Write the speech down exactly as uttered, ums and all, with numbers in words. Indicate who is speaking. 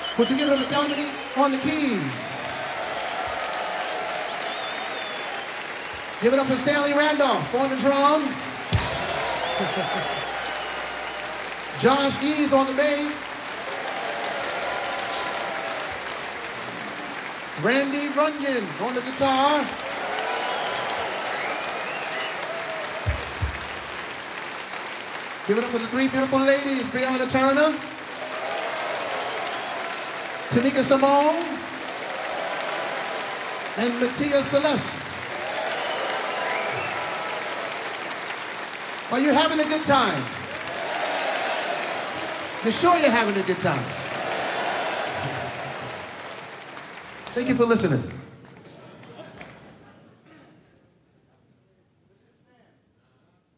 Speaker 1: Would you give it up to Dominique on the keys? Give it up to Stanley Randolph on the drums. Josh Eves on the bass. Randy Runyon on the guitar. Give it up for the three beautiful ladies, Brianna Turner, Tanika Simone, and Mattia Celeste. Are you having a good time? You're sure you're having a good time? Thank you for listening.